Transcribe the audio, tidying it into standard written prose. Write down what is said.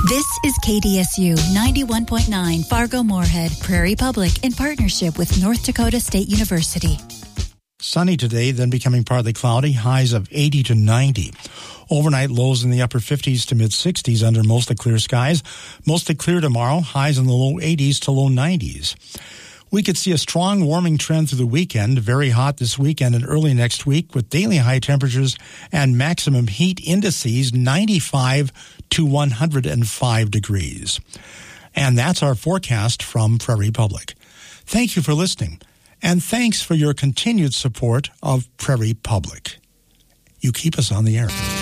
This is KDSU 91.9 Fargo-Moorhead, Prairie Public, in partnership with North Dakota State University. Sunny today, then becoming partly cloudy, highs of 80 to 90. Overnight lows in the upper 50s to mid-60s under mostly clear skies. Mostly clear tomorrow, highs in the low 80s to low 90s. We could see a strong warming trend through the weekend, very hot this weekend and early next week, with daily high temperatures and maximum heat indices 95 to 105 degrees. And that's our forecast from Prairie Public. Thank you for listening, and thanks for your continued support of Prairie Public. You keep us on the air.